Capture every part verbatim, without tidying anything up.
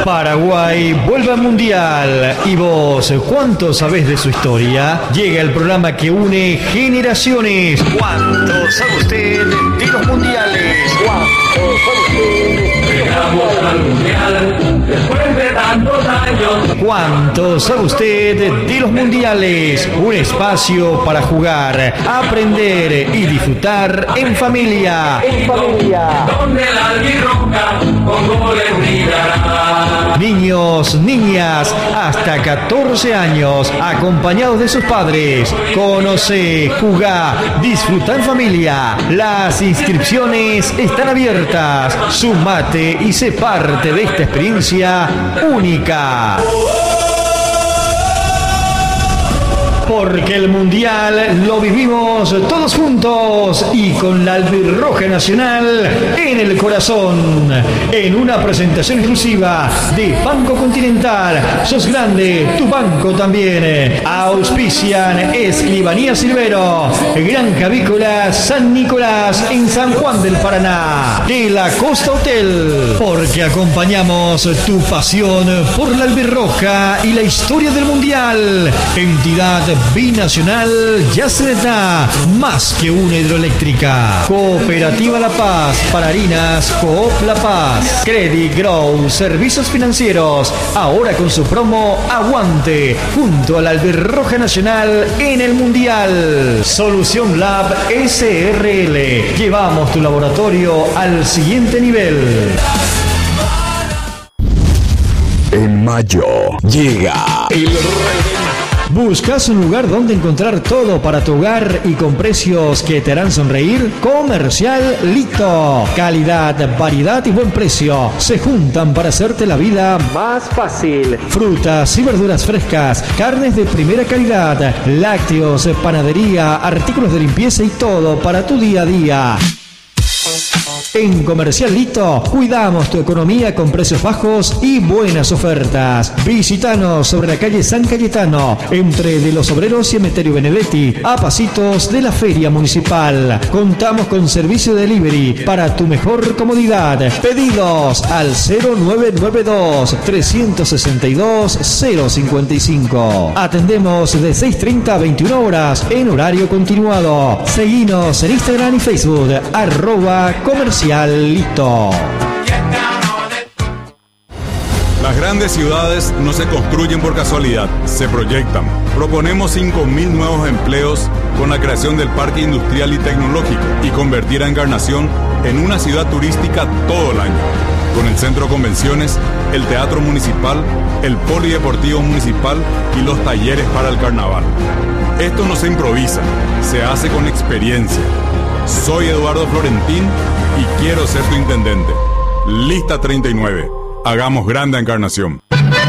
Paraguay vuelve al Mundial. ¿Y vos cuánto sabés de su historia? Llega el programa que une generaciones. ¿Cuánto sabe usted de los mundiales? ¿Cuánto sabe usted? Llegamos al Mundial después de tantos años. ¿Cuánto sabe usted de los mundiales? Un espacio para jugar, aprender y disfrutar en familia. En familia. Donde la albirroja con goles brillará. Niños, niñas, hasta catorce años, acompañados de sus padres. Conoce, jugá, disfruta en familia. Las inscripciones están abiertas. Sumate y sé parte de esta experiencia única. Porque el Mundial lo vivimos todos juntos y con la albirroja nacional en el corazón. En una presentación exclusiva de Banco Continental. Sos grande, tu banco también. Auspician Escribanía Silvero, Granja Avícola San Nicolás en San Juan del Paraná. De la Costa Hotel. Porque acompañamos tu pasión por la albirroja y la historia del Mundial. Entidad binacional Yacyretá, más que una hidroeléctrica. Cooperativa La Paz, para harinas Coop La Paz. Credit Grow, servicios financieros, ahora con su promo Aguante, junto a la albirroja nacional en el Mundial. Solución Lab S R L, llevamos tu laboratorio al siguiente nivel. En mayo llega el ¿Buscas un lugar donde encontrar todo para tu hogar y con precios que te harán sonreír? Comercial Lito. Calidad, variedad y buen precio se juntan para hacerte la vida más fácil. Frutas y verduras frescas, carnes de primera calidad, lácteos, panadería, artículos de limpieza y todo para tu día a día. En Comercial Lito cuidamos tu economía con precios bajos y buenas ofertas. Visítanos sobre la calle San Cayetano, entre de los Obreros y Emeterio Benedetti, a pasitos de la Feria Municipal. Contamos con servicio de delivery para tu mejor comodidad. Pedidos al cero nueve nueve dos, tres seis dos, cero cinco cinco. Atendemos de seis treinta a veintiuna horas en horario continuado. Seguinos en Instagram y Facebook, arroba Comercial Lito. Las grandes ciudades no se construyen por casualidad, se proyectan. Proponemos cinco mil nuevos empleos con la creación del Parque Industrial y Tecnológico y convertir a Encarnación en una ciudad turística todo el año. Con el Centro de Convenciones, el Teatro Municipal, el Polideportivo Municipal y los talleres para el Carnaval. Esto no se improvisa, se hace con experiencia. Soy Eduardo Florentín y quiero ser tu intendente. Lista treinta y nueve. Hagamos grande Encarnación.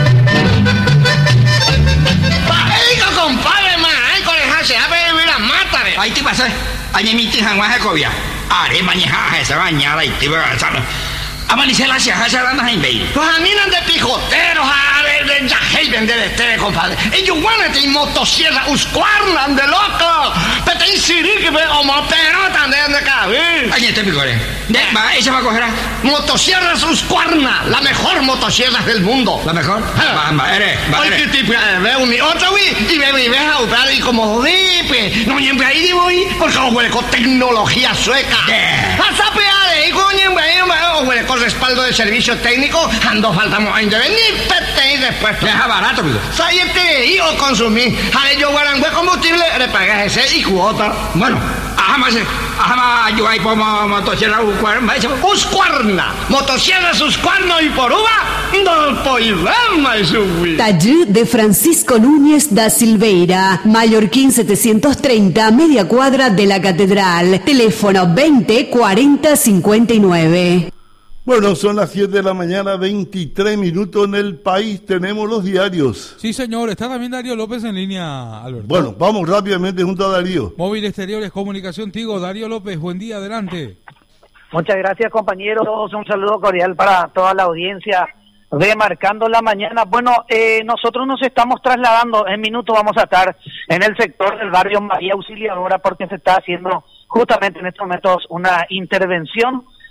¡Paigo, compadre, man! ¡Ay, coneja, se abre la mata! ¡Ay, te pasa! ¡Ay, mi tija, guaje, cobia! ¡Are, mañeja, esa bañada y te va a echar! Amanecer la ciaja, esa lana en veí. Los aminan de pijoteros, a ver, de yajey, vender este, compadre. Ellos van a motosierra, uscuarnan de loco. Pete insiri que ve o motero también de cabir. Ay, este picore. De, va, ella va a coger a motosierras uscuarna, la mejor motosierra del mundo. ¿La mejor? Va, va, eres, va, eres. Oye, tipo, veo mi otro, güey, y veo mi vieja, upar, y como dipe. No, siempre ahí digo, güey, porque os huele con tecnología sueca. A sapear, y coño, güey, huele con respaldo de servicio técnico, ando faltamos a intervenir, pete y después. Deja barato, amigo. Sáyete y o consumí. A ello guarangüe combustible, le pagas ese y cuota. Bueno, ajá, más, ajá, más, yo ahí como motosierra uscuarna, uscuarna, motosierra uscuarna y por uva, no poidama y subir. Taller de Francisco Núñez da Silveira, Mallorquín setecientos treinta, media cuadra de la Catedral. Teléfono veinte cuarenta cincuenta y nueve. Bueno, son las siete de la mañana, veintitrés minutos en el país. Tenemos los diarios. Sí, señor. Está también Darío López en línea, Alberto. Bueno, vamos rápidamente junto a Darío. Móvil Exteriores, Comunicación Tigo. Darío López, buen día, adelante. Muchas gracias, compañeros. Un saludo cordial para toda la audiencia de Marcando la Mañana. Bueno, eh, nosotros nos estamos trasladando. En minutos vamos a estar en el sector del barrio María Auxiliadora porque se está haciendo justamente en estos momentos una intervención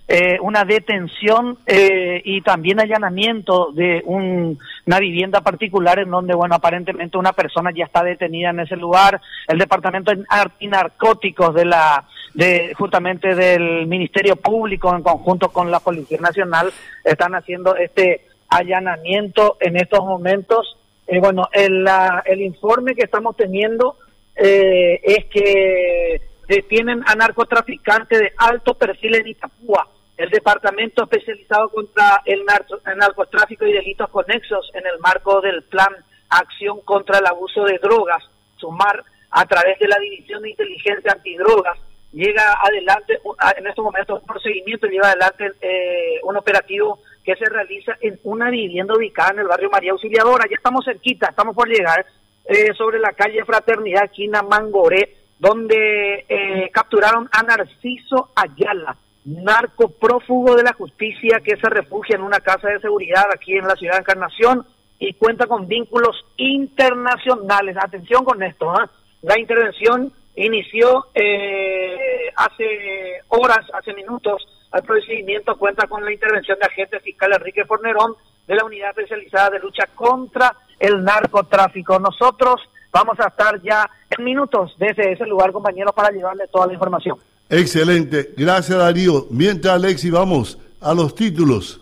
eh, una detención eh, y también allanamiento de un, una vivienda particular en donde, bueno, aparentemente una persona ya está detenida en ese lugar. El Departamento de Antinarcóticos de la, de justamente del Ministerio Público en conjunto con la Policía Nacional están haciendo este allanamiento en estos momentos. Eh, bueno, el, la, el informe que estamos teniendo eh, es que detienen a narcotraficantes de alto perfil en Itapúa. El Departamento Especializado contra el, narco, el Narcotráfico y Delitos Conexos en el marco del Plan Acción contra el Abuso de Drogas, SUMAR, a través de la División de Inteligencia Antidrogas, llega adelante, en estos momentos, un procedimiento, lleva adelante eh, un operativo que se realiza en una vivienda ubicada en el barrio María Auxiliadora. Ya estamos cerquita, estamos por llegar, eh, sobre la calle Fraternidad, esquina Mangoré, donde eh, capturaron a Narciso Ayala, narcoprófugo de la justicia que se refugia en una casa de seguridad aquí en la ciudad de Encarnación y cuenta con vínculos internacionales. Atención con esto, ¿eh? La intervención inició eh, hace horas, hace minutos. El procedimiento cuenta con la intervención de agente fiscal Enrique Fornerón de la Unidad Especializada de Lucha contra el Narcotráfico. Nosotros vamos a estar ya en minutos desde ese lugar, compañeros, para llevarles toda la información. Excelente, gracias Darío. Mientras, Alexis, vamos a los títulos.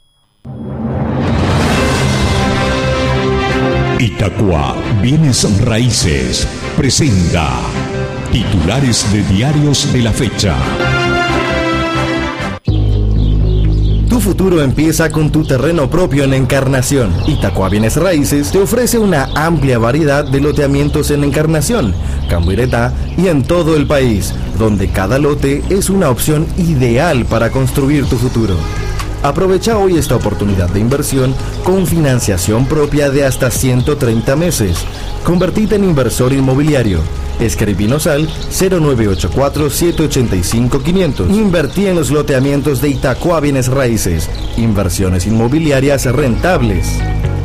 Itacua Bienes Raíces presenta titulares de diarios de la fecha. Tu futuro empieza con tu terreno propio en Encarnación. Itacua Bienes Raíces te ofrece una amplia variedad de loteamientos en Encarnación, Cambuiretá y en todo el país, donde cada lote es una opción ideal para construir tu futuro. Aprovecha hoy esta oportunidad de inversión con financiación propia de hasta ciento treinta meses. Convertite en inversor inmobiliario. Escribinos al cero nueve ocho cuatro, siete ocho cinco, quinientos. Invertí en los loteamientos de Itacua Bienes Raíces. Inversiones inmobiliarias rentables.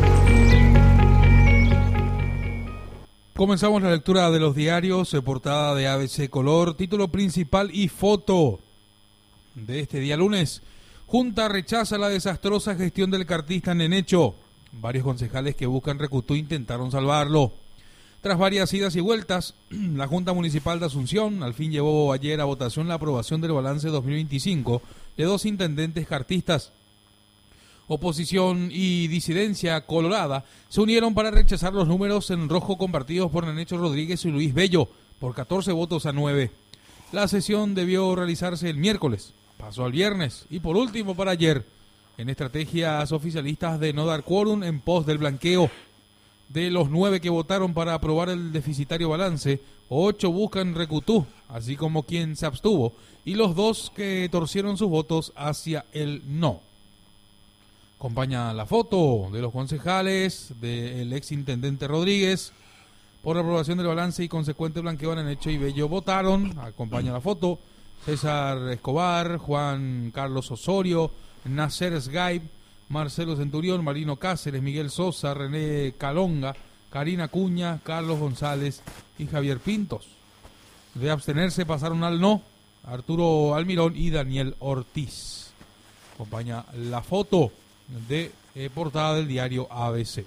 Comenzamos la lectura de los diarios, portada de A B C Color, título principal y foto de este día lunes. Junta rechaza la desastrosa gestión del cartista Nenecho. Varios concejales que buscan Recutú intentaron salvarlo. Tras varias idas y vueltas, la Junta Municipal de Asunción al fin llevó ayer a votación la aprobación del balance dos mil veinticinco de dos intendentes cartistas. Oposición y disidencia colorada se unieron para rechazar los números en rojo compartidos por Nenecho Rodríguez y Luis Bello por catorce votos a nueve. La sesión debió realizarse el miércoles, pasó al viernes y por último para ayer, en estrategias oficialistas de no dar quórum en pos del blanqueo. De los nueve que votaron para aprobar el deficitario balance, ocho buscan Recutú, así como quien se abstuvo, y los dos que torcieron sus votos hacia el no. Acompaña la foto de los concejales, del exintendente Rodríguez, por la aprobación del balance y consecuente blanqueo en Nenecho y Bello votaron. Acompaña la foto César Escobar, Juan Carlos Osorio, Nasser Sgaib, Marcelo Centurión, Marino Cáceres, Miguel Sosa, René Calonga, Karina Cuña, Carlos González y Javier Pintos. De abstenerse pasaron al no Arturo Almirón y Daniel Ortiz. Acompaña la foto de eh, portada del diario A B C.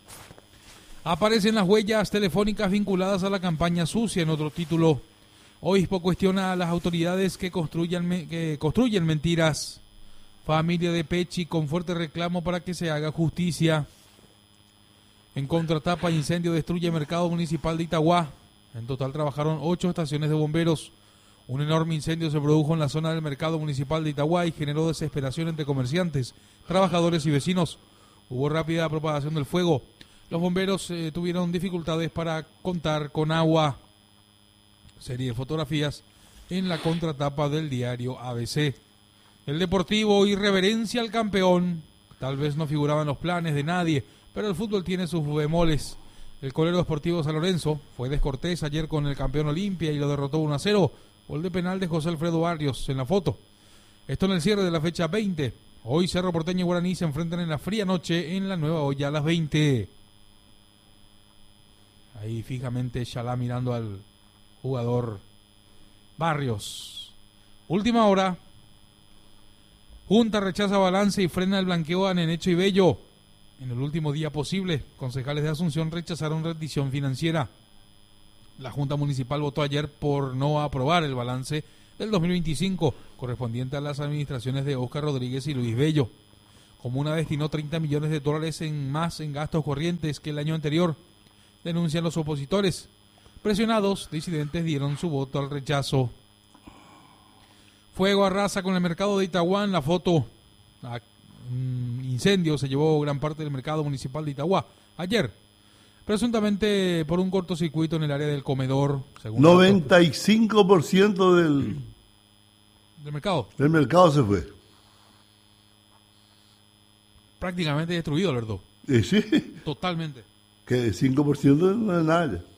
Aparecen las huellas telefónicas vinculadas a la campaña sucia en otro título. Obispo cuestiona a las autoridades que construyan, que construyen mentiras. Familia de Pechi con fuerte reclamo para que se haga justicia. En contratapa, incendio destruye mercado municipal de Itagua. En total trabajaron ocho estaciones de bomberos. Un enorme incendio se produjo en la zona del mercado municipal de Itagua y generó desesperación entre comerciantes, trabajadores y vecinos. Hubo rápida propagación del fuego. Los bomberos eh, tuvieron dificultades para contar con agua. Serie de fotografías en la contratapa del diario A B C. El Deportivo irreverencia al campeón. Tal vez no figuraba en los planes de nadie, pero el fútbol tiene sus bemoles. El colero deportivo San Lorenzo fue descortés ayer con el campeón Olimpia y lo derrotó uno a cero. Gol de penal de José Alfredo Barrios en la foto. Esto en el cierre de la fecha veinte. Hoy Cerro Porteño y Guaraní se enfrentan en la fría noche en la Nueva Olla a las veinte. Ahí fijamente Chalá mirando al jugador Barrios. Última hora. Junta rechaza balance y frena el blanqueo a Nenecho y Bello. En el último día posible, concejales de Asunción rechazaron rendición financiera. La Junta Municipal votó ayer por no aprobar el balance del dos mil veinticinco, correspondiente a las administraciones de Óscar Rodríguez y Luis Bello. Comuna destinó treinta millones de dólares en más en gastos corrientes que el año anterior, denuncian los opositores. Presionados, disidentes dieron su voto al rechazo. Fuego arrasa con el mercado de Itagua. En la foto, a, un incendio se llevó gran parte del mercado municipal de Itagua ayer, presuntamente por un cortocircuito en el área del comedor. Según noventa y cinco por ciento del, del mercado. Del mercado se fue. Prácticamente destruido, Alberto. ¿Y sí? Totalmente. Que cinco por ciento no es nada ya.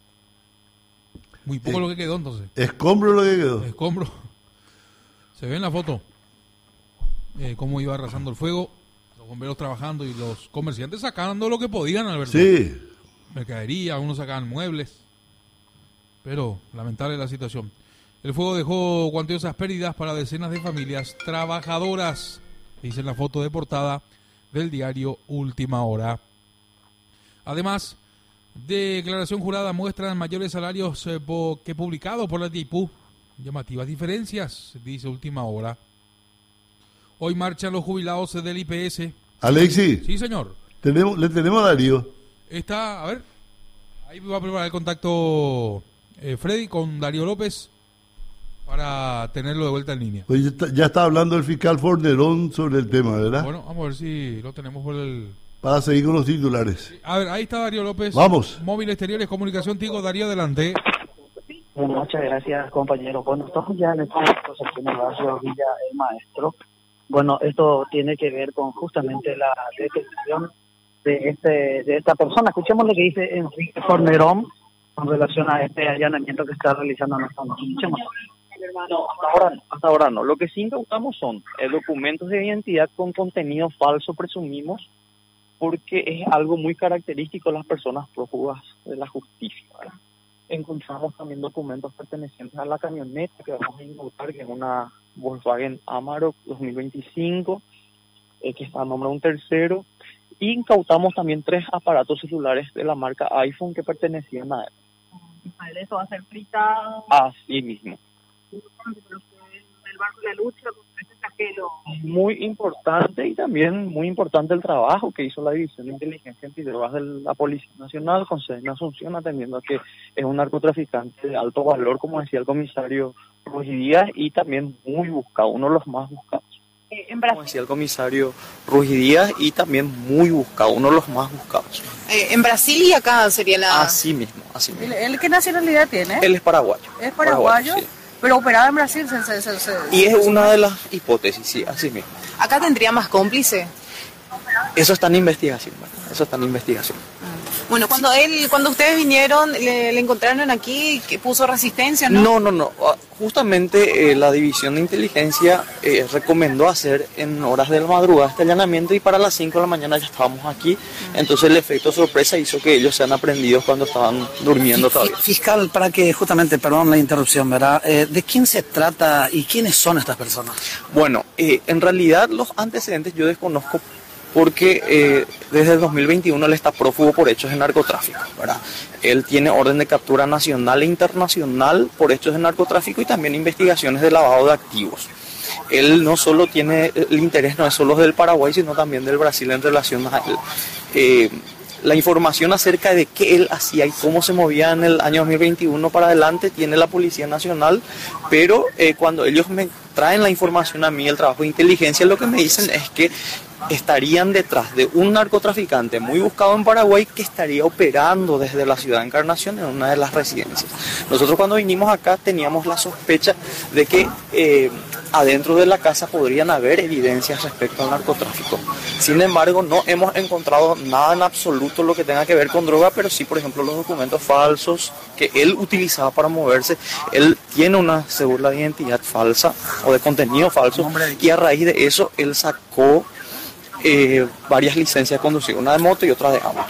Muy poco eh, lo que quedó entonces. Escombro lo que quedó. Escombro. Se ve en la foto eh, cómo iba arrasando el fuego, los bomberos trabajando y los comerciantes sacando lo que podían, Alberto. Sí. Mercadería, algunos sacaban muebles. Pero lamentable la situación. El fuego dejó cuantiosas pérdidas para decenas de familias trabajadoras, dice en la foto de portada del diario Última Hora. Además, declaración jurada muestran mayores salarios eh, po, que publicado por la D I P U. Llamativas diferencias, dice Última Hora. Hoy marchan los jubilados del I P S. Alexis. Sí, señor. Tenemos, le tenemos a Darío. Está, a ver, ahí va a preparar el contacto eh, Freddy con Darío López para tenerlo de vuelta en línea. Pues ya, está, ya está hablando el fiscal Fornerón sobre el tema, ¿verdad? Bueno, vamos a ver si lo tenemos por el... Para seguir con los titulares. A ver, ahí está Darío López. Vamos. Móvil Exteriores, Comunicación Tigo, Darío, adelante. Bueno, muchas gracias, compañero. Bueno, estamos ya en estos momentos aquí en el barrio Villa El Maestro. Bueno, esto tiene que ver con justamente la detención de este de esta persona. Escuchemos lo que dice Enrique Fornerón con relación a este allanamiento que está realizando nuestra noche. Escuchemos. No, hasta ahora no, hasta ahora no. Lo que sí incautamos son eh, documentos de identidad con contenido falso, presumimos, porque es algo muy característico de las personas prófugas de la justicia, ¿verdad? Encontramos también documentos pertenecientes a la camioneta que vamos a incautar, que es una Volkswagen Amarok dos mil veinticinco, eh, que está a nombre de un tercero, y incautamos también tres aparatos celulares de la marca iPhone que pertenecían a él. ¿Eso va a ser fritado? Así mismo. El barco de la lucha contra ese saqueo. Muy importante y también muy importante el trabajo que hizo la División de Inteligencia Antidrogas de la Policía Nacional con sede en Asunción, atendiendo a que es un narcotraficante de alto valor, como decía el comisario Ruiz Díaz, y también muy buscado, uno de los más buscados. Eh, en Brasil. Como decía el comisario Ruiz Díaz, y también muy buscado, uno de los más buscados. Eh, en Brasil y acá sería la... Así mismo, así mismo. ¿Él, él qué nacionalidad tiene? Él es paraguayo. ¿Es paraguayo? paraguayo sí. Pero operado en Brasil. Se, se, se, se, y es una de las hipótesis, sí, así mismo. ¿Acá tendría más cómplice? Eso está en investigación, bueno, eso está en investigación. Bueno, cuando él, cuando ustedes vinieron, le, le encontraron aquí, que puso resistencia, ¿no? No, no, no. Justamente eh, la División de Inteligencia eh, recomendó hacer en horas de la madrugada este allanamiento y para las cinco de la mañana ya estábamos aquí. Entonces el efecto sorpresa hizo que ellos sean aprendidos cuando estaban durmiendo todavía. Fiscal, para que justamente, perdón la interrupción, ¿verdad? Eh, ¿De quién se trata y quiénes son estas personas? Bueno, eh, en realidad los antecedentes yo desconozco porque eh, desde el dos mil veintiuno él está prófugo por hechos de narcotráfico, ¿verdad? Él tiene orden de captura nacional e internacional por hechos de narcotráfico y también investigaciones de lavado de activos. Él no solo tiene, el interés no es solo del Paraguay, sino también del Brasil en relación a él. Eh, la información acerca de qué él hacía y cómo se movía en el año dos mil veintiuno para adelante tiene la Policía Nacional, pero eh, cuando ellos me traen la información a mí, el trabajo de inteligencia, lo que me dicen es que estarían detrás de un narcotraficante muy buscado en Paraguay que estaría operando desde la ciudad de Encarnación en una de las residencias. Nosotros cuando vinimos acá teníamos la sospecha de que eh, adentro de la casa podrían haber evidencias respecto al narcotráfico. Sin embargo, no hemos encontrado nada en absoluto lo que tenga que ver con droga, pero sí, por ejemplo, los documentos falsos que él utilizaba para moverse. Él tiene una cédula de identidad falsa o de contenido falso y a raíz de eso él sacó Eh, varias licencias de conducir, una de moto y otra de auto.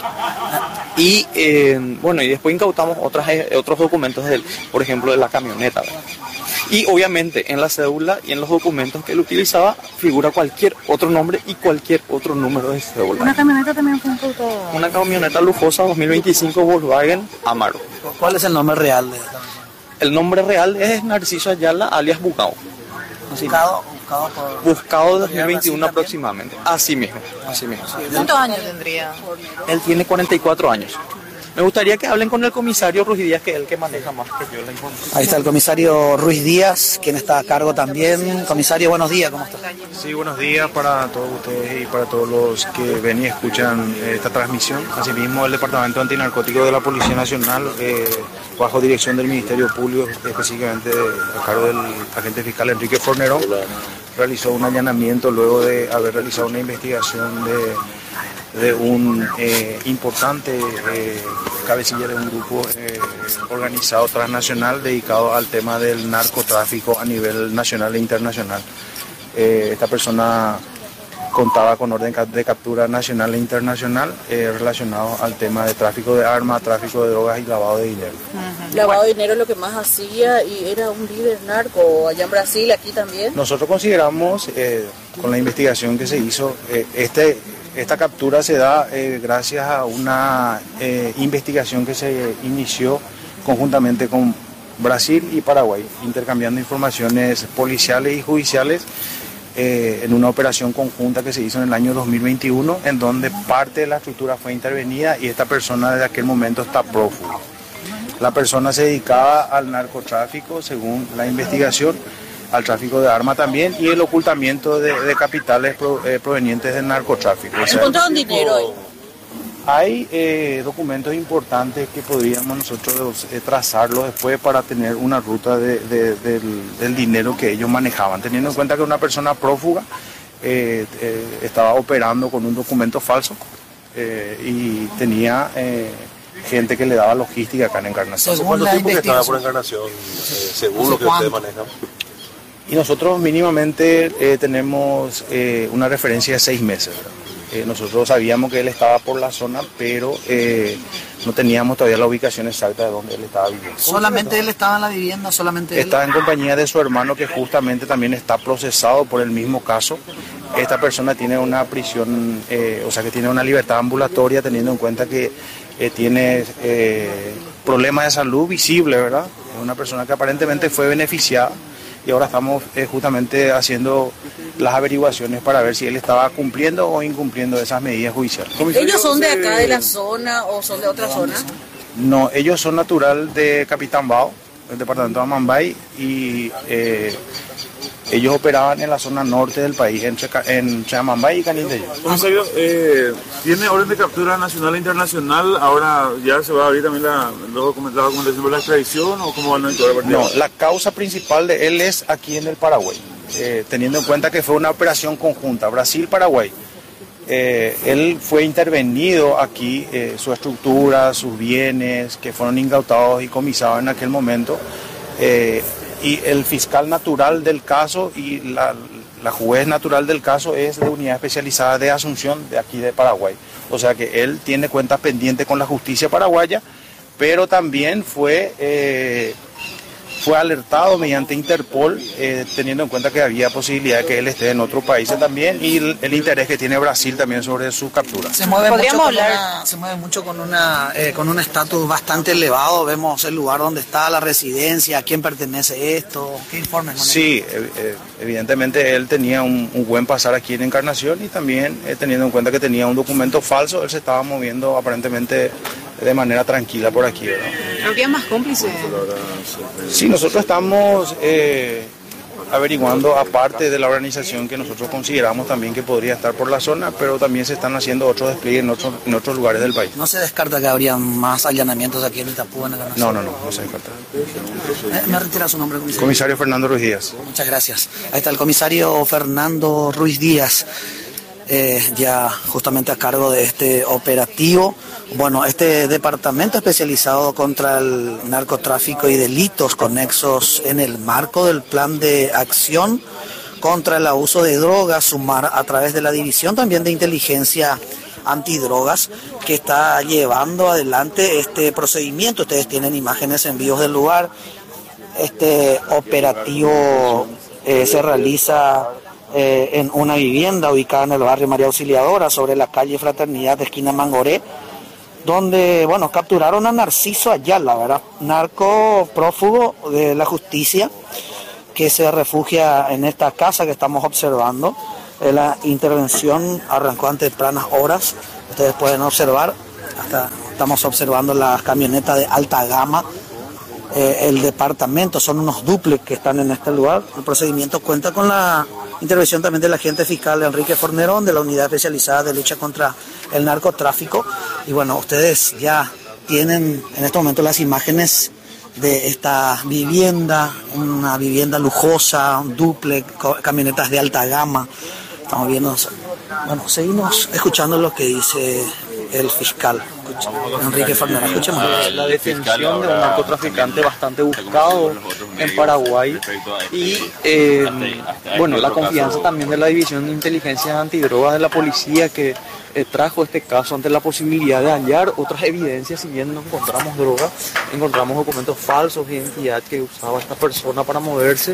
Y eh, bueno, y después incautamos otras, eh, otros documentos de él, por ejemplo de la camioneta, ¿verdad? Y obviamente en la cédula y en los documentos que él utilizaba figura cualquier otro nombre y cualquier otro número de cédula. ¿Una camioneta también fue incautada? Una camioneta lujosa dos mil veinticinco Volkswagen Amaro. ¿Cuál es el nombre real de esta? El nombre real es Narciso Ayala, alias Bucao. Buscado, buscado por... Buscado dos mil veintiuno aproximadamente. Así mismo, así mismo. ¿Cuántos años tendría? Él tiene cuarenta y cuatro años. Me gustaría que hablen con el comisario Ruiz Díaz, que es el que maneja más que yo la información. Ahí está el comisario Ruiz Díaz, quien está a cargo también. Comisario, buenos días, ¿cómo está? Sí, buenos días para todos ustedes y para todos los que ven y escuchan esta transmisión. Asimismo, el Departamento Antinarcótico de la Policía Nacional, eh, bajo dirección del Ministerio Público, específicamente a cargo del agente fiscal Enrique Fornerón, realizó un allanamiento luego de haber realizado una investigación de... de un eh, importante eh, cabecilla de un grupo eh, organizado transnacional dedicado al tema del narcotráfico a nivel nacional e internacional. Eh, esta persona contaba con orden de captura nacional e internacional eh, relacionado al tema de tráfico de armas, tráfico de drogas y lavado de dinero. Uh-huh. Lavado de dinero es lo que más hacía y era un líder narco allá en Brasil, aquí también. Nosotros consideramos, eh, con la investigación que se hizo, eh, este... Esta captura se da eh, gracias a una eh, investigación que se inició conjuntamente con Brasil y Paraguay, intercambiando informaciones policiales y judiciales eh, en una operación conjunta que se hizo en el año dos mil veintiuno, en donde parte de la estructura fue intervenida y esta persona desde aquel momento está prófuga. La persona se dedicaba al narcotráfico, según la investigación, al tráfico de armas también y el ocultamiento de, de capitales pro, eh, provenientes del narcotráfico. O sea, ¿encontraron dinero ahí? Hay eh, documentos importantes que podríamos nosotros eh, trazarlos después para tener una ruta de, de, del, del dinero que ellos manejaban, teniendo en cuenta que una persona prófuga eh, eh, estaba operando con un documento falso eh, y tenía eh, gente que le daba logística acá en Encarnación. ¿Cuánto tiempo que estaba por Encarnación, eh, según lo que ustedes manejan? Y nosotros mínimamente eh, tenemos eh, una referencia de seis meses. Eh, nosotros sabíamos que él estaba por la zona, pero eh, no teníamos todavía la ubicación exacta de donde él estaba viviendo. ¿Solamente él estaba en la vivienda? ¿Solamente él? Está en compañía de su hermano, que justamente también está procesado por el mismo caso. Esta persona tiene una prisión, eh, o sea que tiene una libertad ambulatoria, teniendo en cuenta que eh, tiene eh, problemas de salud visible, ¿verdad? Es una persona que aparentemente fue beneficiada. Y ahora estamos eh, justamente haciendo las averiguaciones para ver si él estaba cumpliendo o incumpliendo esas medidas judiciales. ¿Ellos son de acá, de la zona, o son de otra zona? No, ellos son natural de Capitán Bao, del departamento de Amambay, y eh, ellos operaban en la zona norte del país, entre, entre Amambay y Canindeyú. Comisario, eh, ¿tiene orden de captura nacional e internacional? ¿Ahora ya se va a abrir también la, la documentación por la extradición o cómo van a actuar? No, la causa principal de él es aquí en el Paraguay, eh, teniendo en cuenta que fue una operación conjunta, Brasil-Paraguay. Eh, él fue intervenido aquí, eh, su estructura, sus bienes que fueron incautados y comisados en aquel momento, eh, y el fiscal natural del caso y la, la juez natural del caso es de unidad especializada de Asunción de aquí de Paraguay. O sea que él tiene cuentas pendientes con la justicia paraguaya, pero también fue... Eh, fue alertado mediante Interpol, eh, teniendo en cuenta que había posibilidad de que él esté en otros países también y el, el interés que tiene Brasil también sobre su captura. Se mueve mucho con una, se mueve mucho con una eh, con un estatus bastante elevado. Vemos el lugar donde está la residencia, a quién pertenece esto, qué informes maneja. Sí, eh, evidentemente él tenía un, un buen pasar aquí en Encarnación y también eh, teniendo en cuenta que tenía un documento falso, él se estaba moviendo aparentemente de manera tranquila por aquí, ¿verdad? ¿Habría más cómplices? Sí, nosotros estamos eh, averiguando, aparte de la organización que nosotros consideramos también que podría estar por la zona, pero también se están haciendo otros despliegues en otros, en otros lugares del país. ¿No se descarta que habría más allanamientos aquí en Itapú, en la Encarnación? No, no, no, no se descarta. Eh, ¿Me retira su nombre, comisario? Comisario Fernando Ruiz Díaz. Muchas gracias. Ahí está el comisario Fernando Ruiz Díaz. Eh, ya justamente a cargo de este operativo. Bueno, este departamento especializado contra el narcotráfico y delitos conexos en el marco del plan de acción contra el abuso de drogas, sumar a través de la división también de inteligencia antidrogas, que está llevando adelante este procedimiento. Ustedes tienen imágenes en vivos del lugar. este operativo eh, se realiza eh, en una vivienda ubicada en el barrio María Auxiliadora, sobre la calle Fraternidad de esquina Mangoré, donde, bueno, capturaron a Narciso Ayala, ¿verdad? Narco prófugo de la justicia, que se refugia en esta casa que estamos observando. Eh, la intervención arrancó a tempranas horas, ustedes pueden observar, hasta estamos observando las camionetas de alta gama, eh, el departamento, son unos dúplex que están en este lugar. El procedimiento cuenta con la intervención también del agente fiscal Enrique Fornerón, de la Unidad Especializada de Lucha contra el Narcotráfico. Y bueno, ustedes ya tienen en este momento las imágenes de esta vivienda, una vivienda lujosa, un dúplex, camionetas de alta gama. Estamos viendo, bueno, seguimos escuchando lo que dice el fiscal Enrique Fornerón. Escuchemos. La detención de un narcotraficante bastante buscado en Paraguay y eh, bueno, la confianza también de la División de Inteligencia Antidrogas de la policía, que eh, trajo este caso ante la posibilidad de hallar otras evidencias. Si bien no encontramos droga, encontramos documentos falsos de identidad que usaba esta persona para moverse.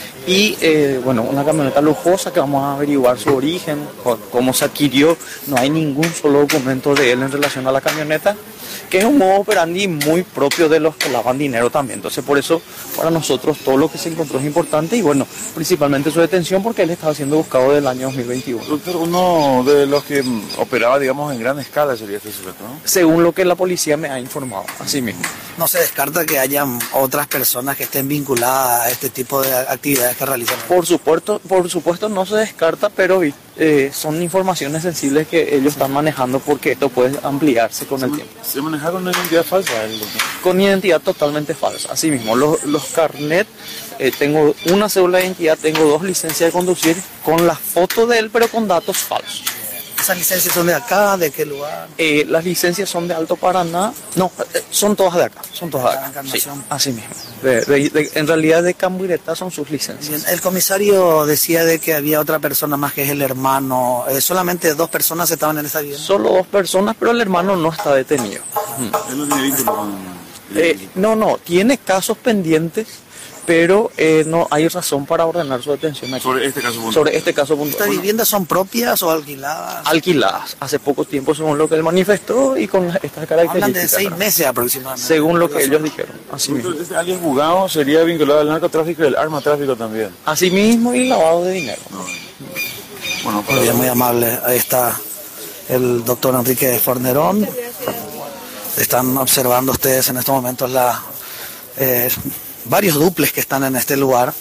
Y eh, bueno, una camioneta lujosa que vamos a averiguar su origen, cómo se adquirió. No hay ningún solo documento de él en relación a la camioneta, que es un modo operandi muy propio de los que lavan dinero también. Entonces, por eso, para nosotros todo lo que se encontró es importante, y bueno, principalmente su detención, porque él estaba siendo buscado desde el año dos mil veintiuno. Doctor, uno de los que operaba, digamos, en gran escala sería este sujeto, ¿no? Según lo que la policía me ha informado, así mismo. No se descarta que hayan otras personas que estén vinculadas a este tipo de actividades que realizan. Por supuesto, por supuesto no se descarta, pero eh, son informaciones sensibles que ellos están manejando, porque esto puede ampliarse con el tiempo. ¿Se maneja con una identidad falsa? El... Con identidad totalmente falsa, así mismo. Los, los carnet, eh, tengo una cédula de identidad, tengo dos licencias de conducir con la foto de él, pero con datos falsos. ¿Esas licencias son de acá? ¿De qué lugar? Eh, las licencias son de Alto Paraná. No, eh, son todas de acá. Son todas de acá. Sí, así mismo. De, de, de, en realidad de Cambuireta son sus licencias. Bien, el comisario decía de que había otra persona más, que es el hermano. Eh, solamente dos personas estaban en esa vivienda. Solo dos personas, pero el hermano no está detenido. ¿Él no tiene vínculo con...? Eh, no, no, tiene casos pendientes, pero eh, no hay razón para ordenar su detención aquí. Sobre este caso puntual. Sobre este caso puntual. ¿Estas viviendas son propias o alquiladas? Alquiladas, hace poco tiempo, según lo que él manifestó, y con estas características. Hablan de seis meses aproximadamente. Según lo que ellos dijeron. Así mismo. Este alias juzgado sería vinculado al narcotráfico y al arma tráfico también. Así mismo, y lavado de dinero. No. Bueno, muy bien, muy amable. Ahí está el doctor Enrique Fornerón. Están observando ustedes en estos momentos la, eh, varios duples que están en este lugar.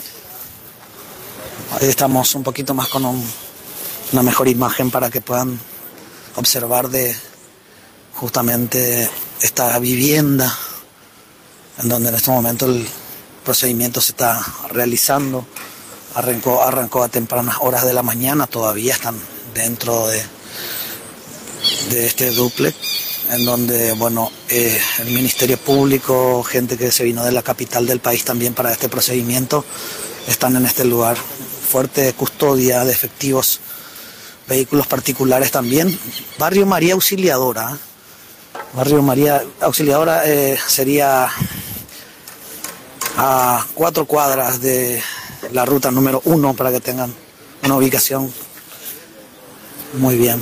Ahí estamos un poquito más con un, una mejor imagen para que puedan observar de justamente esta vivienda en donde en este momento el procedimiento se está realizando. Arrancó, arrancó a tempranas horas de la mañana, todavía están dentro de, de este dúplex, en donde, bueno, eh, el Ministerio Público, gente que se vino de la capital del país también para este procedimiento, están en este lugar. Fuerte custodia de efectivos, vehículos particulares también. Barrio María Auxiliadora. ¿eh? Barrio María Auxiliadora eh, sería a cuatro cuadras de la ruta número uno, para que tengan una ubicación. Muy bien.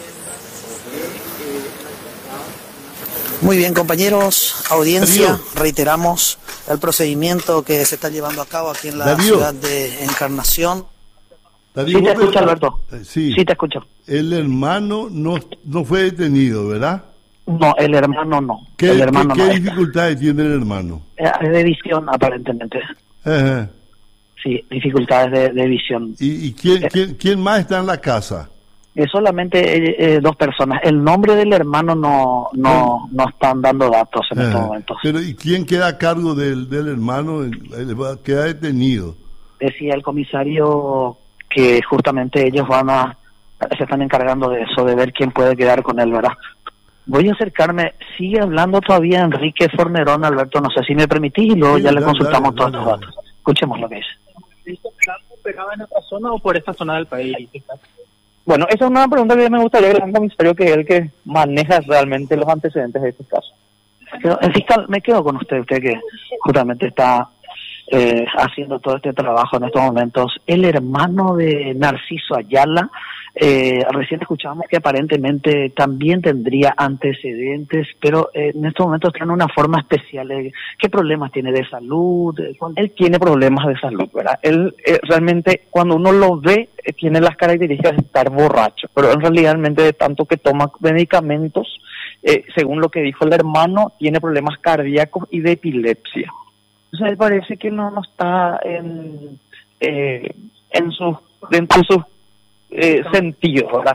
Muy bien, compañeros, audiencia, Darío. reiteramos el procedimiento que se está llevando a cabo aquí en la Darío. ciudad de Encarnación. Darío, Sí, te vos escucho, me- Alberto. Eh, Sí. Sí, te escucho. El hermano no, no fue detenido, ¿verdad? No, el hermano no. ¿Qué, el hermano qué- no qué está. dificultades tiene el hermano? Eh, Es de visión, aparentemente. Ajá. Sí, dificultades de, de visión. ¿Y, y quién, quién, quién más está en la casa? Es solamente eh, eh, dos personas. El nombre del hermano no no, no están dando datos en estos Ajá. momentos. Pero ¿y quién queda a cargo del, del hermano? Él va- queda detenido. Decía el comisario que justamente ellos van a se están encargando de eso, de ver quién puede quedar con él, ¿verdad? Voy a acercarme. Sigue hablando todavía Enrique Fornerón, Alberto, no sé si me permitís, y luego Sí, ya le dale, consultamos dale, todos dale, los datos. Escuchemos lo que dice. ¿Operaba en otra zona o por esta zona del país? Bueno, esa es una pregunta que me gustaría que le haga al comisario, que es el que maneja realmente los antecedentes de este caso. Pero, el fiscal, me quedo con usted, usted que justamente está eh, haciendo todo este trabajo en estos momentos. El hermano de Narciso Ayala, eh, recién escuchábamos que aparentemente también tendría antecedentes, pero eh, en estos momentos tiene una forma especial. Eh, ¿Qué problemas tiene de salud? Él tiene problemas de salud, ¿verdad? Él eh, realmente, cuando uno lo ve, eh, tiene las características de estar borracho, pero en realidad de tanto que toma medicamentos, eh, según lo que dijo el hermano, tiene problemas cardíacos y de epilepsia. O sea, él parece que no, no está en, eh, en sus, dentro de sus eh, sentidos, ¿verdad?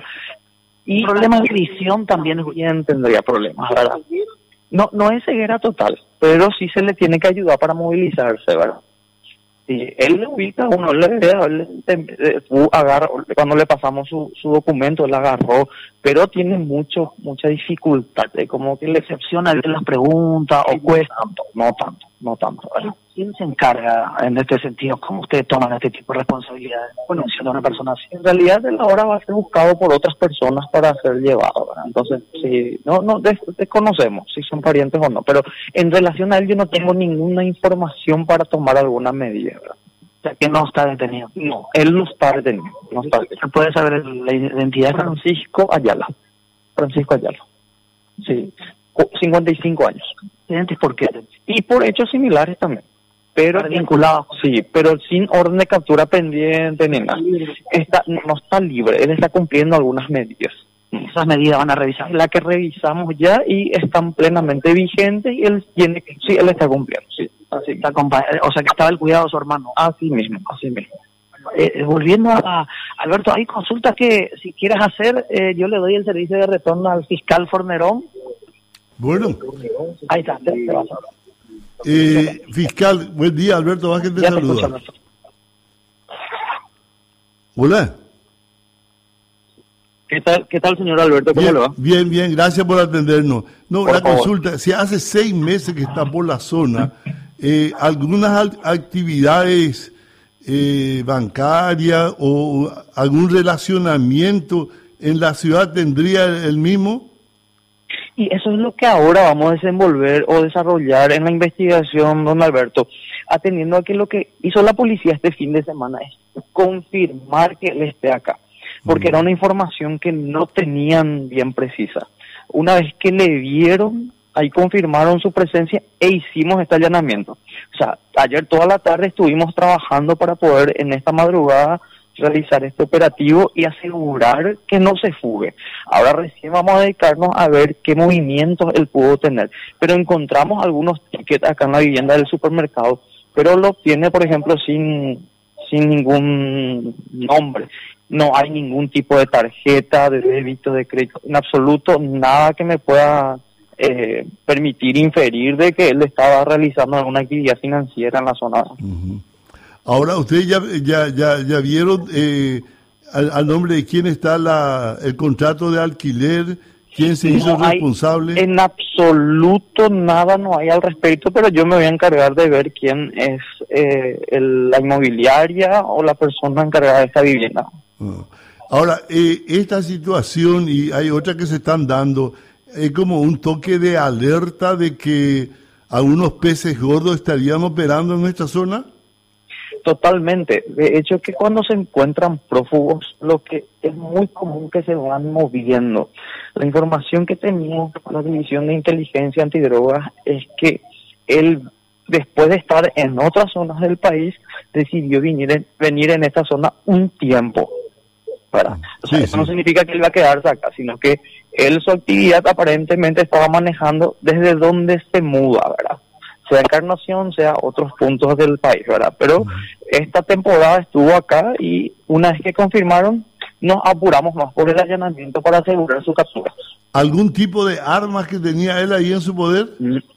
Y problemas de visión también, también tendría problemas, ¿verdad? No, no es ceguera total, pero sí se le tiene que ayudar para movilizarse, ¿verdad? Sí, él le ubica, uno le ve, él, eh, agarra, cuando le pasamos su, su documento, él agarró, pero tiene mucho, mucha dificultad, eh, como que le excepciona en las preguntas, o cuesta, no tanto, no tanto, ¿verdad? ¿Quién se encarga en este sentido? ¿Cómo ustedes toman este tipo de responsabilidades? Bueno, siendo una persona así. En realidad, él ahora va a ser buscado por otras personas para ser llevado, ¿verdad? Entonces, sí, no, no des, desconocemos si son parientes o no, pero en relación a él yo no tengo ninguna información para tomar alguna medida, ¿verdad? O sea, que no está detenido. No, él no está detenido. No está detenido. ¿Puede saber la identidad de Francisco Ayala? Francisco Ayala. Sí, cincuenta y cinco años. ¿Y por qué? Y por hechos similares también. Pero vinculado, sí, pero sin orden de captura pendiente ni nada. Está, no está libre, él está cumpliendo algunas medidas. Esas medidas van a revisar. La que revisamos ya y están plenamente vigentes y él tiene que, sí, él está cumpliendo, sí. Así, está o sea que estaba el cuidado de su hermano. Así mismo, así mismo. Eh, volviendo a Alberto, hay consultas que si quieres hacer, eh, yo le doy el servicio de retorno al fiscal Fornerón. Bueno. Ahí está, te, te vas a hablar. Eh, fiscal, buen día, Alberto Vázquez te ya saluda. Te Hola. ¿Qué tal, qué tal, señor Alberto? ¿Cómo bien, le va? Bien, bien, gracias por atendernos. No, por la favor. consulta, si hace seis meses que está por la zona, eh, algunas actividades eh, bancarias o algún relacionamiento en la ciudad tendría el mismo. Y eso es lo que ahora vamos a desenvolver o desarrollar en la investigación, don Alberto, atendiendo a que lo que hizo la policía este fin de semana es confirmar que él esté acá, porque era una información que no tenían bien precisa. Una vez que le vieron, ahí confirmaron su presencia e hicimos este allanamiento. O sea, ayer toda la tarde estuvimos trabajando para poder en esta madrugada realizar este operativo y asegurar que no se fugue. Ahora recién vamos a dedicarnos a ver qué movimientos él pudo tener, pero encontramos algunos tickets acá en la vivienda del supermercado, pero lo tiene, por ejemplo, sin sin ningún nombre. No hay ningún tipo de tarjeta, de débito, de crédito, en absoluto nada que me pueda eh, permitir inferir de que él estaba realizando alguna actividad financiera en la zona. Uh-huh. Ahora, ustedes ya ya ya, ya vieron eh, al, al nombre de quién está la el contrato de alquiler, quién se hizo no responsable. Hay, en absoluto nada no hay al respecto, pero yo me voy a encargar de ver quién es eh, el, la inmobiliaria o la persona encargada de esta vivienda. Uh. Ahora, eh, esta situación y hay otras que se están dando, es como un toque de alerta de que algunos peces gordos estarían operando en nuestra zona. Totalmente. De hecho, que cuando se encuentran prófugos, lo que es muy común que se van moviendo. La información que tenemos con la División de Inteligencia Antidrogas es que él, después de estar en otras zonas del país, decidió venir en, venir en esta zona un tiempo. ¿Verdad? O sea, Sí, eso sí. no significa que él va a quedarse acá, sino que él su actividad aparentemente estaba manejando desde donde se muda, ¿verdad? Sea Encarnación, sea otros puntos del país, ¿verdad? Pero esta temporada estuvo acá y una vez que confirmaron, nos apuramos más por el allanamiento para asegurar su captura. ¿Algún tipo de armas que tenía él ahí en su poder?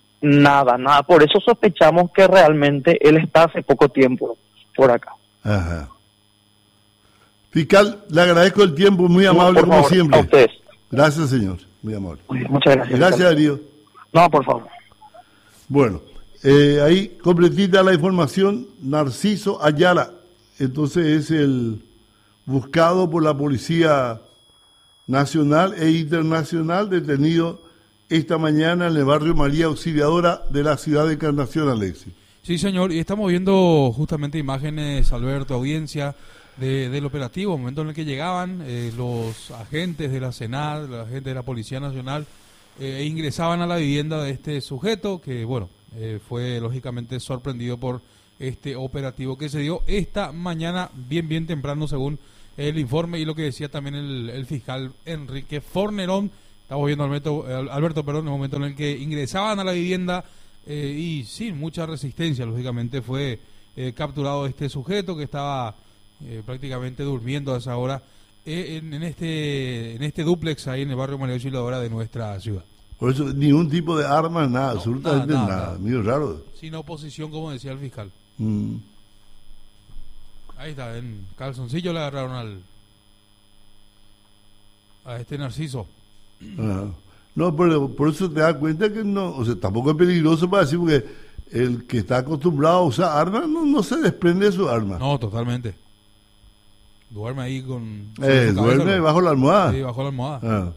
Nada, nada. Por eso sospechamos que realmente él está hace poco tiempo por acá. Ajá. Fiscal, le agradezco el tiempo, muy No, amable por como favor, siempre. a ustedes. Gracias, señor. Muy amable. Muy bien, muchas gracias. Gracias, Darío. No, por favor. Bueno, eh, ahí completita la información, Narciso Ayala. Entonces es el buscado por la Policía Nacional e Internacional, detenido esta mañana en el barrio María Auxiliadora de la ciudad de Encarnación, Alexis. Sí, señor, y estamos viendo justamente imágenes, Alberto, audiencia, de, del operativo, momento en el que llegaban eh, los agentes de la Senad, los agentes de la Policía Nacional, eh, e ingresaban a la vivienda de este sujeto, que, bueno, eh, fue lógicamente sorprendido por este operativo que se dio esta mañana, bien, bien temprano, según el informe y lo que decía también el, el fiscal Enrique Fornerón. Estamos viendo Alberto, Alberto, perdón, en el momento en el que ingresaban a la vivienda eh, y sin mucha resistencia, lógicamente fue eh, capturado este sujeto que estaba eh, prácticamente durmiendo a esa hora eh, en, en este en este dúplex ahí en el barrio María Auxiliadora de nuestra ciudad. Por eso, ningún tipo de arma, nada, No, absolutamente nada, nada, nada. medio raro. Sin oposición, como decía el fiscal. Mm. Ahí está, en calzoncillo le agarraron al a este Narciso. Ah. No, pero por eso te das cuenta que no, o sea, tampoco es peligroso para decir, porque el que está acostumbrado a usar armas no, no se desprende de su arma. No, totalmente. Duerme ahí con... Eh, su duerme cabeza, bajo la almohada. Sí, bajo la almohada. Ah.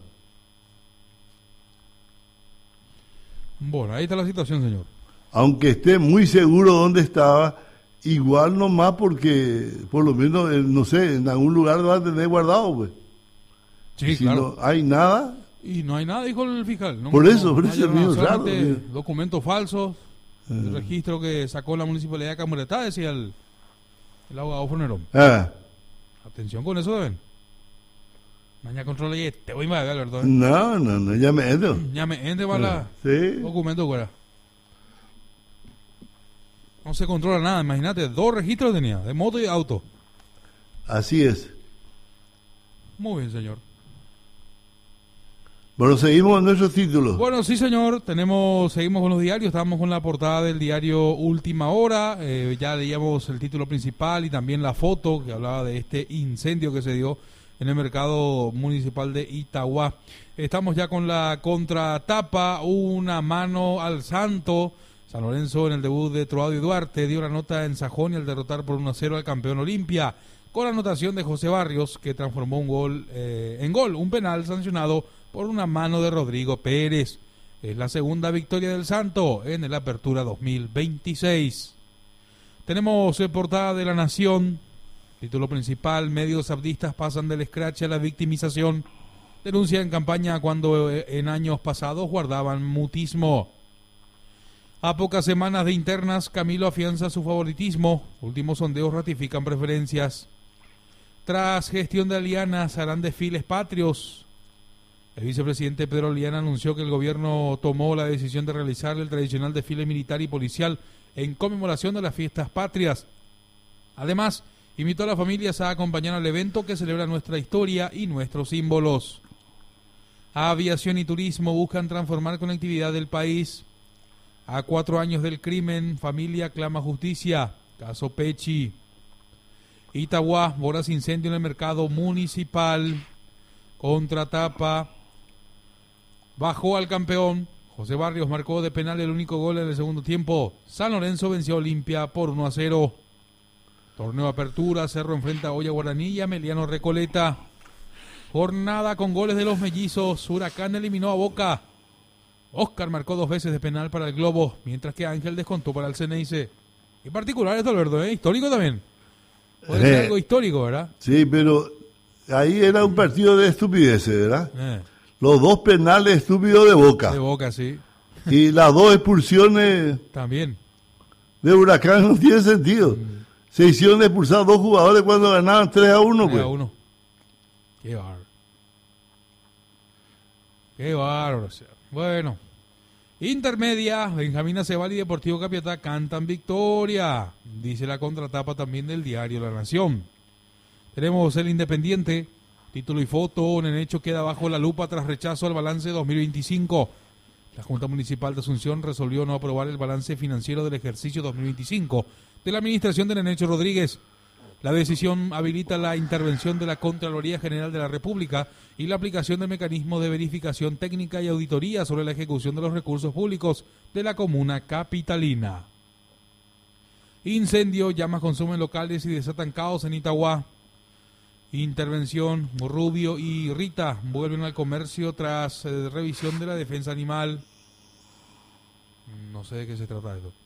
Bueno, ahí está la situación, señor. Aunque esté muy seguro dónde estaba, igual nomás porque, por lo menos, eh, no sé, en algún lugar lo va a tener guardado, pues. Sí, si claro. no hay nada... Y no hay nada, dijo el fiscal. No, Por eso, no, por no eso hay es mío, nada, raro, solamente mío. documentos falsos. El Ah. registro que sacó la municipalidad de Camuretá, decía el, el abogado Fornerón. Ah. Atención con eso, deben. Mañana controla y te voy a ver, Alberto. ¿eh? No, no, no, ya me entro. Ya me ente para Sí. documento fuera. No se controla nada, imagínate, dos registros tenía, de moto y de auto. Así es. Muy bien, señor. Bueno, seguimos con nuestros títulos. Bueno, sí, señor, tenemos, seguimos con los diarios, estamos con la portada del diario Última Hora, eh, ya leíamos el título principal y también la foto que hablaba de este incendio que se dio en el mercado municipal de Itagua. Estamos ya con la contratapa, una mano al santo. San Lorenzo en el debut de Troado y Duarte dio la nota en Sajonia al derrotar por uno a cero al campeón Olimpia, con la anotación de José Barrios, que transformó un gol eh, en gol, un penal sancionado por una mano de Rodrigo Pérez. Es la segunda victoria del Santo en el Apertura dos mil veintiséis. Tenemos eh, portada de La Nación, título principal: medios abdistas pasan del escrache a la victimización. Denuncia en campaña cuando eh, en años pasados guardaban mutismo. A pocas semanas de internas, Camilo afianza su favoritismo. Últimos sondeos ratifican preferencias. Tras gestión de Alianas, harán desfiles patrios. El vicepresidente Pedro Liana anunció que el gobierno tomó la decisión de realizar el tradicional desfile militar y policial en conmemoración de las fiestas patrias. Además, invitó a las familias a acompañar al evento que celebra nuestra historia y nuestros símbolos. Aviación y turismo buscan transformar conectividad del país. A cuatro años del crimen, familia clama justicia. Caso Pechi. Itagua, voraz incendio en el mercado municipal. Contratapa. Bajó al campeón. José Barrios marcó de penal el único gol en el segundo tiempo. San Lorenzo venció a Olimpia por uno a cero. Torneo Apertura, Cerro enfrenta a Olla Guaraní y a Emiliano Recoleta. Jornada con goles de los mellizos. Huracán eliminó a Boca. Oscar marcó dos veces de penal para el Globo, mientras que Ángel descontó para el Ceneice. En particular esto, Alberto, ¿eh? Histórico también. Puede ser Eh. algo histórico, ¿verdad? Sí, pero ahí era un partido de estupideces, ¿verdad? Eh. Los dos penales estúpidos de Boca. De Boca, sí. Y las dos expulsiones También. de Huracán no tiene sentido. Se hicieron expulsar dos jugadores cuando ganaban tres a uno, tres pues. a uno. Qué bárbaro. Qué bárbaro. O sea. Bueno. Intermedia, Benjamín Aceval y Deportivo Capiatá cantan victoria, dice la contratapa también del diario La Nación. Tenemos el Independiente, título y foto, Nenecho queda bajo la lupa tras rechazo al balance dos mil veinticinco. La Junta Municipal de Asunción resolvió no aprobar el balance financiero del ejercicio dos mil veinticinco de la administración de Nenecho Rodríguez. La decisión habilita la intervención de la Contraloría General de la República y la aplicación de mecanismos de verificación técnica y auditoría sobre la ejecución de los recursos públicos de la comuna capitalina. Incendio, llamas consumen locales y desatan caos en Itagua. Intervención, Rubio y Rita vuelven al comercio tras eh, revisión de la defensa animal. No sé de qué se trata esto.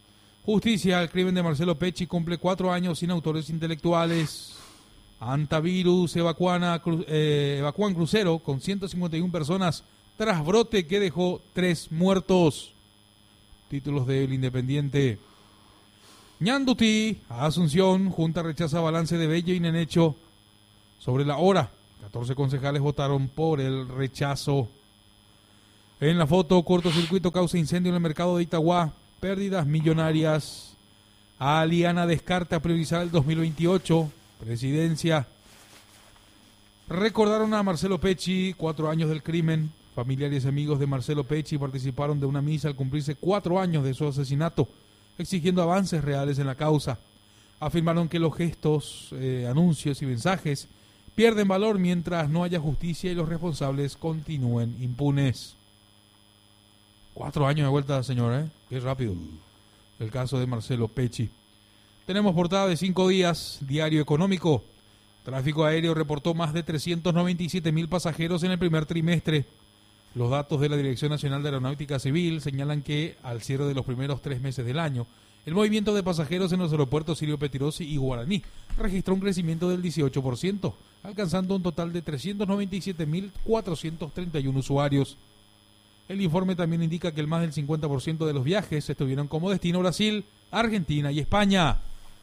Justicia, el crimen de Marcelo Pecci cumple cuatro años sin autores intelectuales. Antivirus evacuan, a, eh, evacúan crucero con ciento cincuenta y una personas tras brote que dejó tres muertos. Títulos del Independiente. Ñandutí, a Asunción, Junta rechaza balance de Bello y Nenecho sobre la hora. catorce concejales votaron por el rechazo. En la foto, cortocircuito causa incendio en el mercado de Itagua. Pérdidas millonarias. Aliana descarta priorizar el dos mil veintiocho. Presidencia. Recordaron a Marcelo Pecci, cuatro años del crimen. Familiares y amigos de Marcelo Pecci participaron de una misa al cumplirse cuatro años de su asesinato, exigiendo avances reales en la causa. Afirmaron que los gestos, eh, anuncios y mensajes pierden valor mientras no haya justicia y los responsables continúen impunes. Cuatro años de vuelta, señor, ¿eh? Qué rápido. El caso de Marcelo Pecci. Tenemos portada de cinco días, Diario Económico. Tráfico aéreo reportó más de trescientos noventa y siete mil pasajeros en el primer trimestre. Los datos de la Dirección Nacional de Aeronáutica Civil señalan que, al cierre de los primeros tres meses del año, el movimiento de pasajeros en los aeropuertos Sirio Pettirossi y Guaraní registró un crecimiento del dieciocho por ciento, alcanzando un total de trescientos noventa y siete mil cuatrocientos treinta y uno usuarios. El informe también indica que el más del cincuenta por ciento de los viajes estuvieron como destino Brasil, Argentina y España.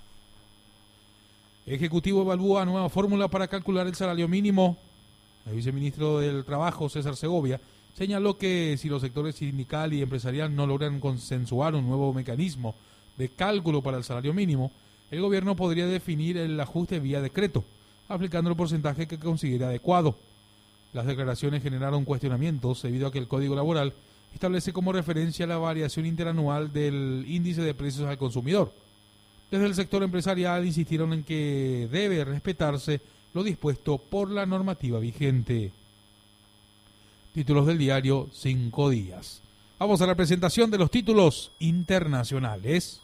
Ejecutivo evalúa nueva fórmula para calcular el salario mínimo. El viceministro del Trabajo, César Segovia, señaló que si los sectores sindical y empresarial no logran consensuar un nuevo mecanismo de cálculo para el salario mínimo, el gobierno podría definir el ajuste vía decreto, aplicando el porcentaje que considere adecuado. Las declaraciones generaron cuestionamientos debido a que el Código Laboral establece como referencia la variación interanual del índice de precios al consumidor. Desde el sector empresarial insistieron en que debe respetarse lo dispuesto por la normativa vigente. Títulos del diario Cinco Días. Vamos a la presentación de los títulos internacionales.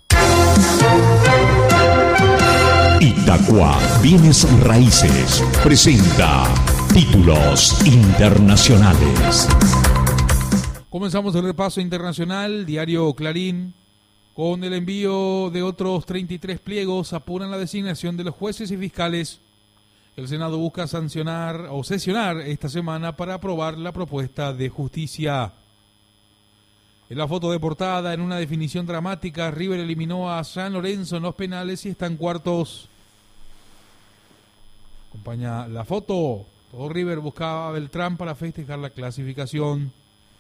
Itacua Bienes Raíces presenta títulos internacionales. Comenzamos el repaso internacional. Diario Clarín. Con el envío de otros treinta y tres pliegos apuran la designación de los jueces y fiscales. El Senado busca sancionar o sesionar esta semana para aprobar la propuesta de justicia. En la foto de portada, en una definición dramática, River eliminó a San Lorenzo en los penales y está en cuartos. Acompaña la foto. Todo River buscaba a Beltrán para festejar la clasificación.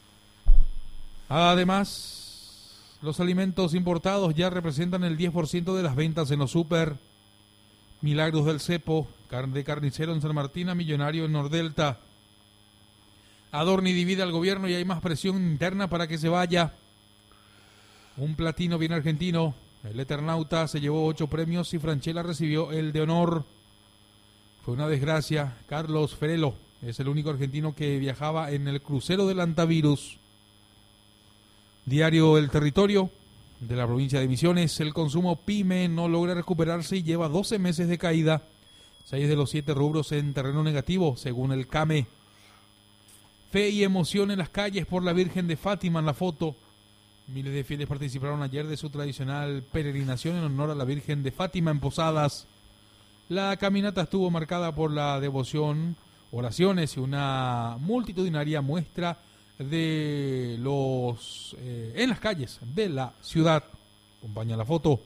Además, los alimentos importados ya representan el diez por ciento de las ventas en los súper. Milagros del Cepo, de carnicero en San Martín a millonario en Nordelta. Adorni divide al gobierno y hay más presión interna para que se vaya. Un platino bien argentino. El Eternauta se llevó ocho premios y Franchella recibió el de honor. Fue una desgracia. Carlos Ferelo es el único argentino que viajaba en el crucero del Antivirus. Diario El Territorio de la provincia de Misiones. El consumo pyme no logra recuperarse y lleva doce meses de caída. Seis de los siete rubros en terreno negativo, según el CAME. Fe y emoción en las calles por la Virgen de Fátima en la foto. Miles de fieles participaron ayer de su tradicional peregrinación en honor a la Virgen de Fátima en Posadas. La caminata estuvo marcada por la devoción, oraciones y una multitudinaria muestra de los eh, en las calles de la ciudad. Acompaña la foto.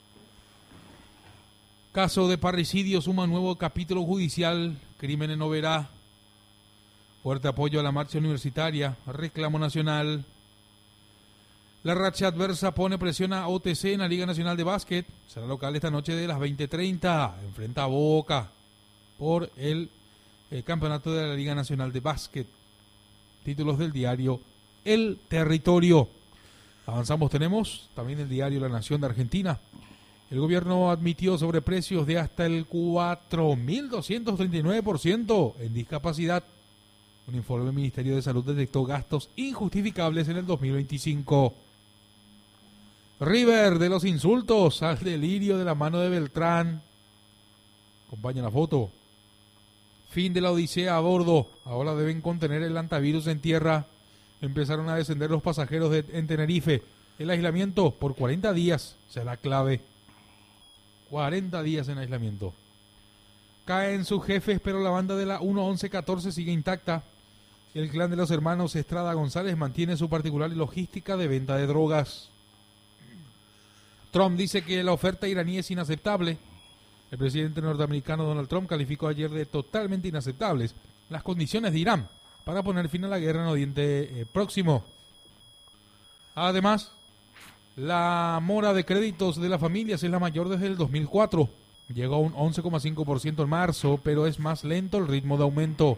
Caso de parricidio suma nuevo capítulo judicial. Crimen en Oberá. Fuerte apoyo a la marcha universitaria. Reclamo nacional. La racha adversa pone presión a O T C en la Liga Nacional de Básquet. Será local esta noche de las veinte treinta. Enfrenta a Boca por el, el campeonato de la Liga Nacional de Básquet. Títulos del diario El Territorio. Avanzamos, tenemos también el diario La Nación de Argentina. El gobierno admitió sobreprecios de hasta el cuatro mil doscientos treinta y nueve por ciento en discapacidad. Un informe del Ministerio de Salud detectó gastos injustificables en el dos mil veinticinco. River de los insultos al delirio de la mano de Beltrán. Acompaña la foto. Fin de la odisea a bordo. Ahora deben contener el antivirus en tierra. Empezaron a descender los pasajeros de, en Tenerife. El aislamiento por cuarenta días será clave. cuarenta días en aislamiento. Caen sus jefes, pero la banda de la uno once catorce sigue intacta. El clan de los hermanos Estrada González mantiene su particular logística de venta de drogas. Trump dice que la oferta iraní es inaceptable. El presidente norteamericano Donald Trump calificó ayer de totalmente inaceptables las condiciones de Irán para poner fin a la guerra en Oriente eh, Próximo. Además, la mora de créditos de las familias es la mayor desde el dos mil cuatro. Llegó a un once coma cinco por ciento en marzo, pero es más lento el ritmo de aumento.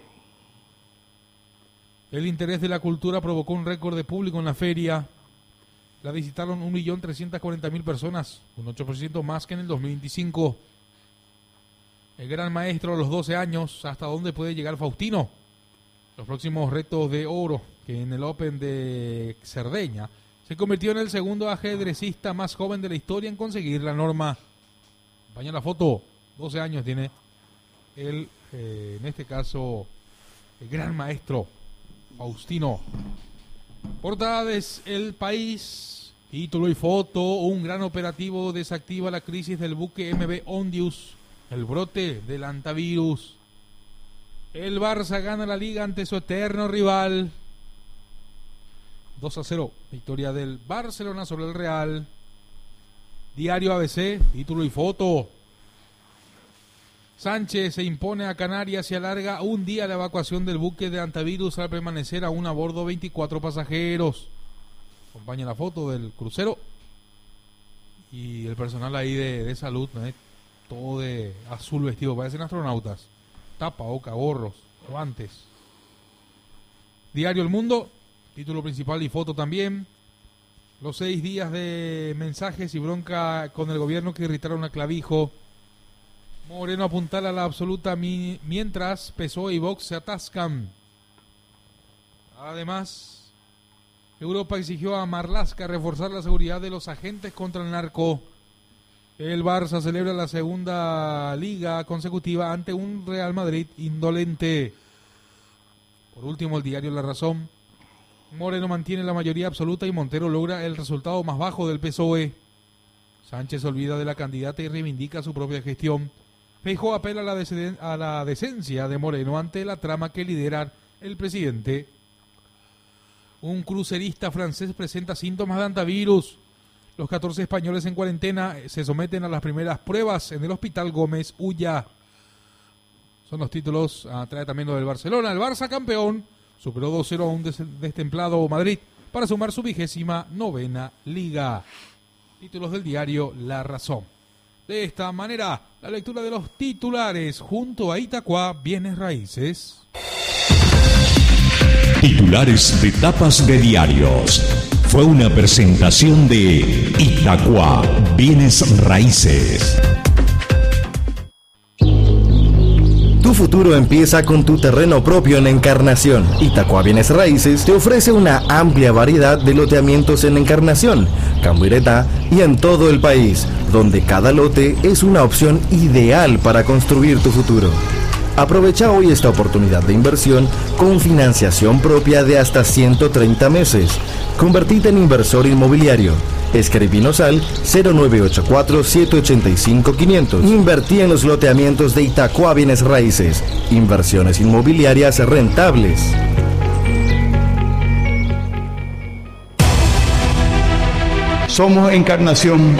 El interés de la cultura provocó un récord de público en la feria. La visitaron un millón trescientas cuarenta mil personas, un ocho por ciento más que en el dos mil veinticinco. El gran maestro a los doce años, ¿hasta dónde puede llegar Faustino? Los próximos retos de oro, que en el Open de Cerdeña se convirtió en el segundo ajedrecista más joven de la historia en conseguir la norma. Acompaña la foto, doce años tiene el, eh, en este caso, el gran maestro Faustino. Portada de El País, título y foto: un gran operativo desactiva la crisis del buque M V Ondius, el brote del antivirus. El Barça gana la liga ante su eterno rival. dos a cero, victoria del Barcelona sobre el Real. Diario A B C, título y foto: Sánchez se impone a Canarias y alarga un día la evacuación del buque de antivirus al permanecer aún a bordo veinticuatro pasajeros. Acompaña la foto del crucero y el personal ahí de, de salud, ¿no? Todo de azul vestido, parecen astronautas. Tapa, boca, gorros, guantes. Diario El Mundo, título principal y foto también: los seis días de mensajes y bronca con el gobierno que irritaron a Clavijo. Moreno apuntala a la absoluta mi, mientras P S O E y Vox se atascan. Además, Europa exigió a Marlaska reforzar la seguridad de los agentes contra el narco. El Barça celebra la segunda liga consecutiva ante un Real Madrid indolente. Por último, el diario La Razón: Moreno mantiene la mayoría absoluta y Montero logra el resultado más bajo del P S O E. Sánchez olvida de la candidata y reivindica su propia gestión. Feijóo apela a la, deceden- a la decencia de Moreno ante la trama que lidera el presidente. Un crucerista francés presenta síntomas de antivirus. Los catorce españoles en cuarentena se someten a las primeras pruebas en el Hospital Gómez Ulla. Son los títulos. Ah, trae también lo del Barcelona. El Barça campeón superó dos cero a un des- destemplado Madrid para sumar su vigésima novena liga. Títulos del diario La Razón. De esta manera, la lectura de los titulares junto a Itacuá Bienes Raíces. Titulares de tapas de diarios. Fue una presentación de Itacuá Bienes Raíces. Tu futuro empieza con tu terreno propio en Encarnación. Itacuá Bienes Raíces te ofrece una amplia variedad de loteamientos en Encarnación, Cambuiretá y en todo el país, donde cada lote es una opción ideal para construir tu futuro. Aprovecha hoy esta oportunidad de inversión con financiación propia de hasta ciento treinta meses. Convertite en inversor inmobiliario. Escribinos al cero nueve ocho cuatro, siete ocho cinco, quinientos. Invertí en los loteamientos de Itacuá Bienes Raíces. Inversiones inmobiliarias rentables. Somos Encarnación,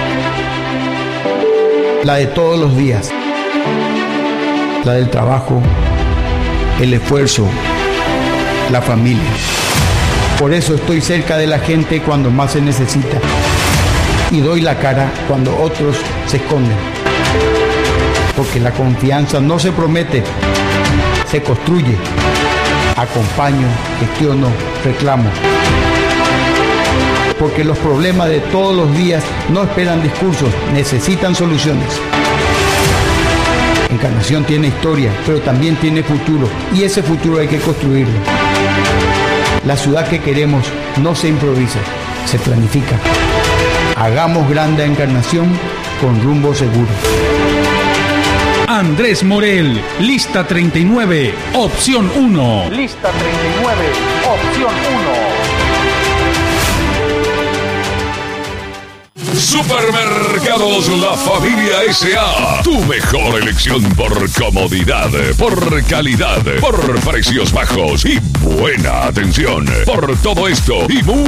la de todos los días, la del trabajo, el esfuerzo, la familia. Por eso estoy cerca de la gente cuando más se necesita y doy la cara cuando otros se esconden. Porque la confianza no se promete, se construye. Acompaño, gestiono, reclamo. Porque los problemas de todos los días no esperan discursos, necesitan soluciones. Encarnación tiene historia, pero también tiene futuro, y ese futuro hay que construirlo. La ciudad que queremos no se improvisa, se planifica. Hagamos grande a Encarnación con rumbo seguro. Andrés Morel, lista treinta y nueve, opción uno. Lista treinta y nueve, opción uno. Supermercados La Familia S A. Tu mejor elección por comodidad, por calidad, por precios bajos y buena atención. Por todo esto y mucho